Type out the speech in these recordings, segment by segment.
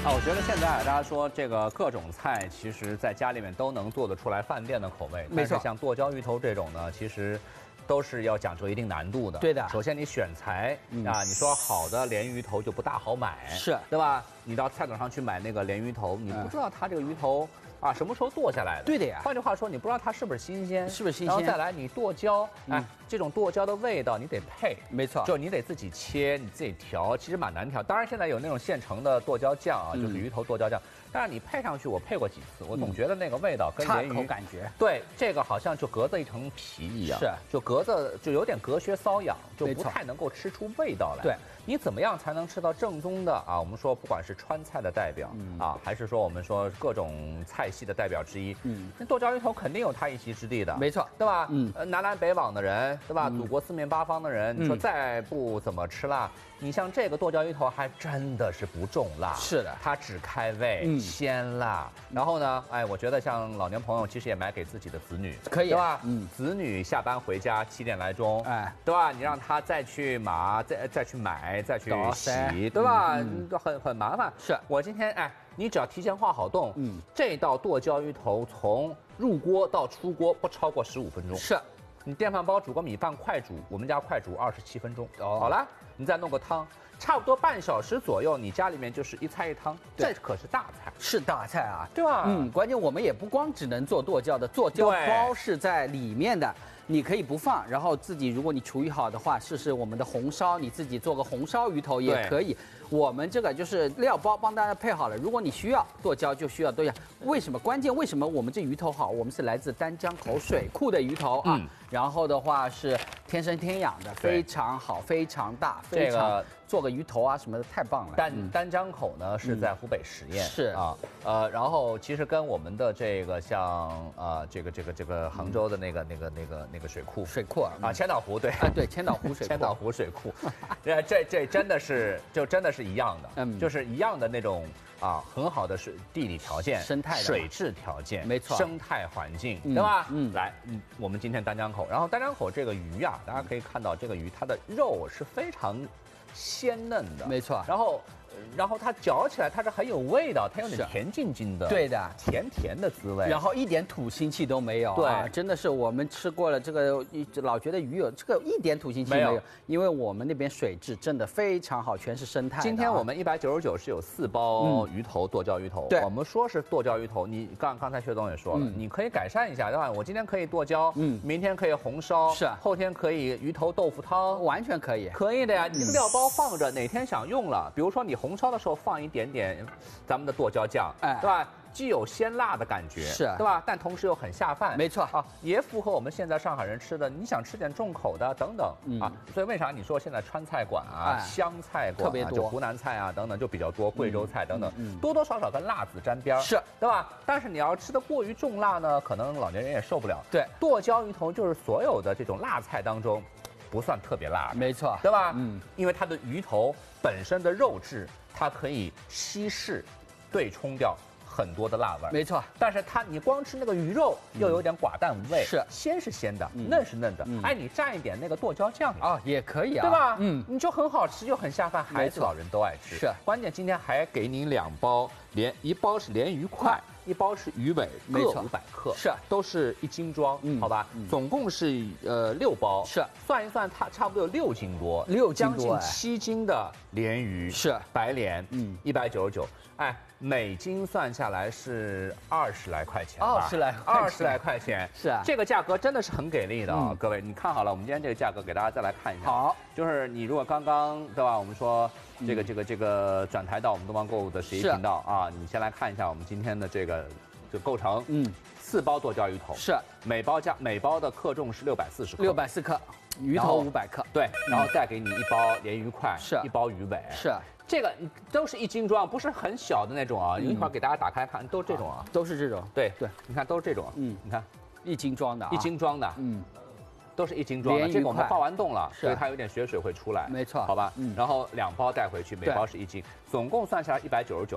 我觉得现在大家说这个各种菜，其实在家里面都能做得出来饭店的口味。 没错， 但是像剁椒鱼头这种呢，其实都是要讲究一定难度的。 对的。 首先你选材啊，你说好的鲢鱼头就不大好买， 是对吧？你到菜场上去买那个鲢鱼头，你不知道它这个鱼头啊什么时候剁下来的。 对的呀。 换句话说，你不知道它是不是新鲜， 是不是新鲜？ 然后再来你剁椒，哎，这种剁椒的味道你得配。 没错， 就你得自己切，你自己调，其实蛮难调。当然现在有那种现成的剁椒酱啊，就是鱼头剁椒酱。但是你配上去，我配过几次，我总觉得那个味道跟鲢鱼差口感觉。 对，这个好像就隔着一层皮一样， 是， 就隔着就有点隔靴搔痒，就不太能够吃出味道来。 对， 你怎么样才能吃到正宗的啊？我们说不管是川菜的代表啊，还是说我们说各种菜系的代表之一，那剁椒鱼头肯定有它一席之地的， 没错， 对吧？南来北往的人，对吧？祖国四面八方的人，你说再不怎么吃辣，你像这个剁椒鱼头还真的是不重辣， 是的， 它只开胃，鲜辣。然后呢，哎，我觉得像老年朋友其实也买给自己的子女， 可以， 对吧？子女下班回家7点来钟，哎，对吧？你让他再去再去买，再去洗，对吧？很麻烦。 是我今天哎，你只要提前化好冻，这道剁椒鱼头从入锅到出锅不超过15分钟。 是。 你电饭煲煮个米饭快煮，我们家快煮27分钟。好了，你再弄个汤，差不多半小时左右，你家里面就是一菜一汤，这可是大菜， 是大菜啊， 对吧？ 关键我们也不光只能做剁椒的，剁椒包是在里面的，你可以不放，然后自己如果你厨艺好的话，试试我们的红烧，你自己做个红烧鱼头也可以。我们这个就是料包帮大家配好了，如果你需要剁椒就需要剁椒。为什么？关键为什么我们这鱼头好？我们是来自丹江口水库的鱼头啊，然后的话是天生天养的，非常好，非常大，非常做个鱼头啊什么的太棒了。 丹江口呢是在湖北十堰， 是啊，然后其实跟我们的这个像这个杭州的那个水库啊，千岛湖对啊对千岛湖水库， 千岛湖水库，这真的是一样的，就是一样的那种啊很好的地理条件、 生态水质条件， 没错， 生态环境，对吧？来，我们今天丹江口，然后丹江口这个鱼啊，大家可以看到这个鱼它的肉是非常鲜嫩的， 没错， 然后它嚼起来它是很有味道，它有点甜津津的， 对的， 甜的滋味， 然后一点土腥气都没有，对，真的是我们吃过了这个，老觉得鱼有这个一点土腥气没有，因为我们那边水质真的非常好，全是生态。 今天我们199是有4包鱼头，剁椒鱼头， 对， 我们说是剁椒鱼头，你刚才薛总也说了，你可以改善一下，对吧？我今天可以剁椒，明天可以红烧， 是， 后天可以鱼头豆腐汤， 完全可以， 可以的呀。你这个料包放着，哪天想用了，比如说你红烧的时候放一点点咱们的剁椒酱，对吧？既有鲜辣的感觉， 是， 对吧？但同时又很下饭， 没错啊，也符合我们现在上海人吃的。你想吃点重口的等等啊，所以为啥你说现在川菜馆啊、湘菜馆特别多， 就湖南菜啊等等就比较多，贵州菜等等，多多少少跟辣子沾边， 是， 对吧？但是你要吃的过于重辣呢，可能老年人也受不了。 对， 剁椒鱼头就是所有的这种辣菜当中不算特别辣的， 没错， 对吧？因为它的鱼头本身的肉质，它可以稀释、对冲掉很多的辣味， 没错。 但是你光吃那个鱼肉又有点寡淡无味， 是鲜是鲜的，嫩是嫩的。哎，你蘸一点那个剁椒酱啊，也可以啊， 对吧？你就很好吃又很下饭，孩子老人都爱吃。 是， 关键今天还给你2包一包是鲢鱼块。1包是鱼尾，各500克， 是， 都是1斤装，好吧？总共是6包， 是， 算一算，它差不多有6斤多 ，6斤多， 将近7斤的鲢鱼， 是白鲢，199，哎，每斤算下来是20来块钱，20来块钱， 是啊， 这个价格真的是很给力的啊！各位，你看好了，我们今天这个价格给大家再来看一下， 好， 就是你如果刚刚对吧？我们说这个转台到我们东方购物的11频道啊，你先来看一下我们今天的这个构成，4包剁椒鱼头， 是每包的克重是640克 ，640克，鱼头500克， 对，然后再给你1包鲢鱼块， 是 1包鱼尾， 是。 这个都是1斤装，不是很小的那种啊。一会儿给大家打开看，都是这种啊， 都是这种。 对，你看都是这种。你看 1斤装的 ，1斤装的，都是1斤装的。这个我们化完冻了，所以它有点血水会出来。 没错， 好吧。然后2包带回去，每包是1斤，总共算下来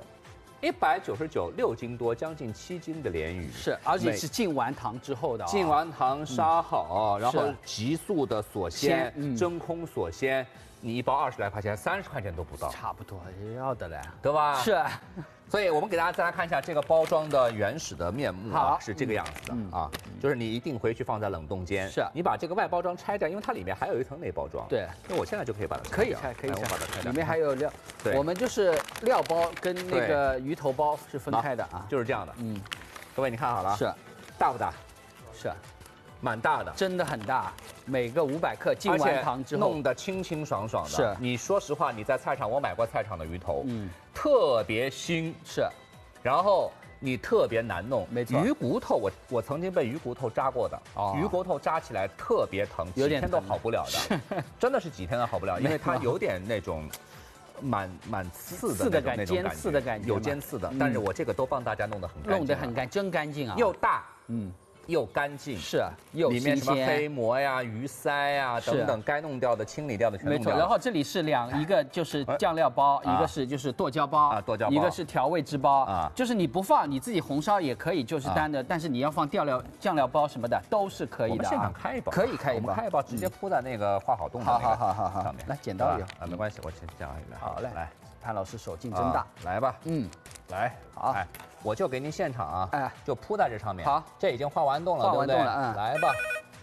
199，199 6斤多，将近7斤的鲢鱼。 是，而且是浸完糖之后的。 浸完糖杀好，然后急速的锁鲜，真空锁鲜。 你一包20来块钱，30块钱都不到， 差不多要的嘞， 对吧？ 是。 所以我们给大家再来看一下这个包装的原始的面目啊，是这个样子的啊，就是你一定回去放在冷冻间。 是， 你把这个外包装拆掉，因为它里面还有一层内包装。 对， 那我现在就可以把它可以拆，可以拆， 我把它拆掉。 里面还有料。对，我们就是料包跟那个鱼头包是分开的啊， 就是这样的。各位你看好了， 是， 大不大？ 是， 蛮大的， 真的很大。每个500克进完糖之后， 弄得清清爽爽的。 是， 你说实话，你在菜场，我买过菜场的鱼头，特别腥。 是。 然后你特别难弄， 没错。 鱼骨头我曾经被鱼骨头扎过的，鱼骨头扎起来特别疼，几天都好不了的，真的是几天都好不了，因为它有点那种蛮刺的那种尖刺的感觉， 有尖刺的。但是我这个都帮大家弄得很干净， 弄得很干，真干净啊， 又大，又干净， 是，又里面什么黑膜呀、鱼鳃呀等等，该弄掉的、清理掉的全弄掉。 没错，然后这里是一个就是酱料包，一个是就是剁椒包啊，剁椒包， 一个是调味汁包啊，就是你不放你自己红烧也可以，就是单的，但是你要放酱料包什么的都是可以的。我们现场开一包， 可以开一包， 我们开一包直接铺在那个画好冻的那个上面。 来，剪刀有啊，没关系，我先这样一个。 好嘞， 来， 潘老师手劲真大， 来吧，来， 好。 我就给您现场啊，就铺在这上面。 好， 这已经化完冻了，对不对？来吧，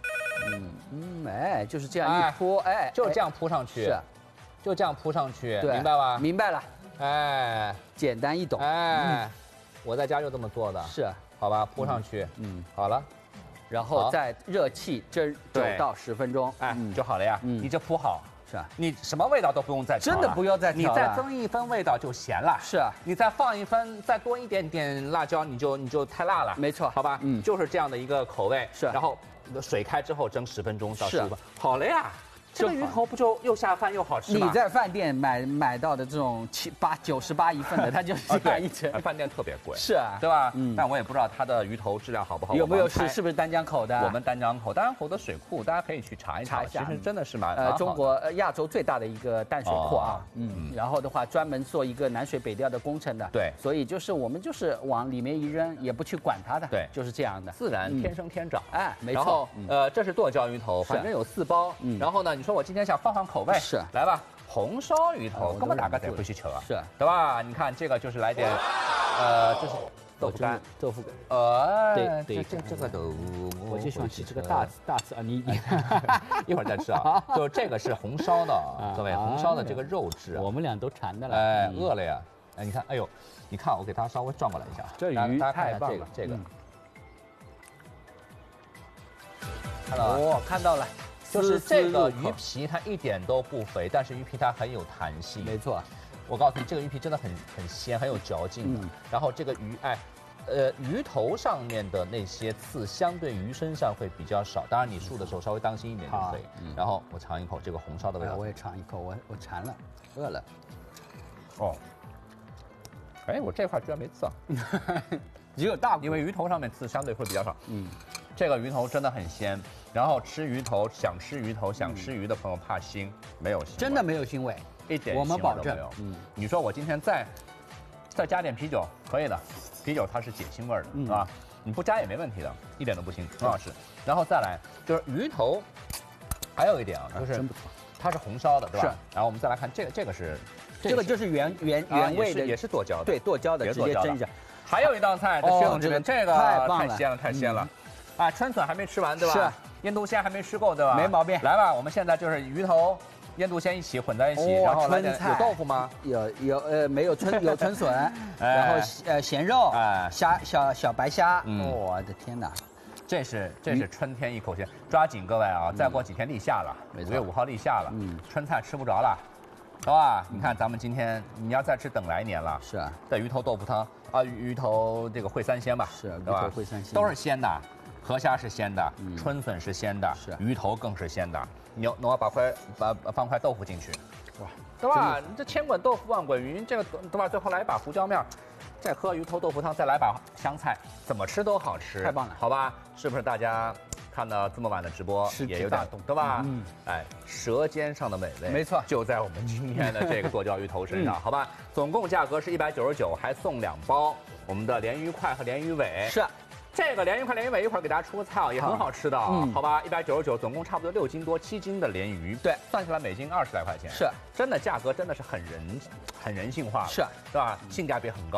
哎，就是这样一铺，哎， 就这样铺上去， 是， 就这样铺上去， 对， 明白吧？ 明白了， 哎， 简单易懂， 哎，我在家就这么做的， 是， 好吧，铺上去，好了， 然后再热气蒸9到10分钟， 哎，就好了呀，你这铺好。 是啊， 你什么味道都不用再调了， 真的不要再调了。 你再增一分味道就咸了。 是啊， 你再放一分，再多一点点辣椒，你就太辣了。 没错， 好吧，就是这样的一个口味。 是， 然后水开之后蒸10分钟到15分钟，好了呀。这个鱼头不就又下饭又好吃吗？ 你在饭店买到的这种98一份的，它就是这样一层。 饭店特别贵， 是啊， 对吧？但我也不知道它的鱼头质量好不好。 有没有是不是丹江口的？ 我们丹江口的水库，大家可以去查一下。其实真的是蛮中国亚洲最大的一个淡水库啊。然后的话，专门做一个南水北调的工程的。 对。 所以就是我们就是往里面一扔，也不去管它的。 对， 就是这样的， 自然天生天长。 哎，没错。 然后这是剁椒鱼头，反正有4包。然后呢，你说我今天想换口味， 是， 来吧，红烧鱼头，根本哪个得回去求啊？ 是， 对吧？你看这个就是来点，这是豆腐干， 豆腐干， 对，这个都， 我就喜欢吃这个大刺啊，你一会儿再吃啊。就这个是红烧的，各位，红烧的这个肉质， 我们俩都馋的了， 哎，饿了呀，哎，你看，哎呦，你看我给它稍微转过来一下， 这鱼太棒了， 这个，看到了， 看到了。 就是这个鱼皮，它一点都不肥，但是鱼皮它很有弹性。 没错， 我告诉你，这个鱼皮真的很鲜，很有嚼劲。然后这个鱼，鱼头上面的那些刺，相对鱼身上会比较少。当然你漱的时候稍微当心一点就可以。然后我尝一口这个红烧的味道。 我也尝一口，我馋了，饿了。 哦，哎，我这块居然没刺啊！ 只有大， 因为鱼头上面刺相对会比较少。这个鱼头真的很鲜。然后吃鱼头，想吃鱼头，想吃鱼的朋友怕腥，没有腥， 真的没有腥味， 一点我们保证。 你说我今天再加点啤酒，可以的，啤酒它是解腥味的，是吧？你不加也没问题的，一点都不腥，很好吃。然后再来就是鱼头，还有一点啊，就是真不错， 它是红烧的，对吧？ 是。 然后我们再来看这个是， 这个就是原味的， 也是剁椒的， 对，剁椒的，直接蒸一下。 还有一道菜在薛总这边，这个太鲜了，太鲜了。啊，春笋还没吃完，对吧？ 是。 腌笃鲜还没吃够，对吧？ 没毛病。 来吧，我们现在就是鱼头、腌笃鲜一起混在一起，然后来点有豆腐吗？ 有，没有有春笋，然后咸肉，小白虾。我的天哪！ 这是春天一口鲜，抓紧各位啊！再过几天立夏了，5月5号立夏了，春菜吃不着了，是吧？你看咱们今天你要再吃等来年了。 是啊。 这鱼头豆腐汤啊，鱼头这个烩三鲜吧。 是，鱼头烩三鲜都是鲜的。河虾是鲜的，春笋是鲜的，鱼头更是鲜的。你要放块豆腐进去，哇，对吧？你这千滚豆腐万滚鱼，这个对吧？最后来一把胡椒面，再喝鱼头豆腐汤，再来把香菜，怎么吃都好吃， 太棒了， 好吧？是不是大家看到这么晚的直播也有点动，对吧？哎，舌尖上的美味， 没错， 就在我们今天的这个剁椒鱼头身上，好吧？总共价格是199，还送2包我们的鲢鱼块和鲢鱼尾。 是。 这个鲢鱼块、鲢鱼尾一会儿给大家出个菜啊，也很好吃的，好吧？199，总共差不多6斤多、7斤的鲢鱼， 对， 算下来每斤20来块钱， 是， 真的价格真的是很人性化了， 是， 对吧？性价比很高。